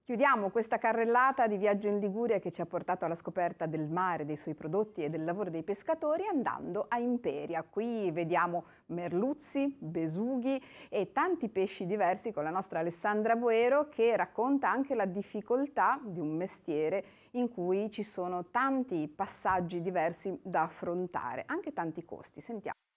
Chiudiamo questa carrellata di viaggio in Liguria che ci ha portato alla scoperta del mare, dei suoi prodotti e del lavoro dei pescatori andando a Imperia. Qui vediamo merluzzi, besughi e tanti pesci diversi con la nostra Alessandra Boero che racconta anche la difficoltà di un mestiere in cui ci sono tanti passaggi diversi da affrontare, anche tanti costi. Sentiamo.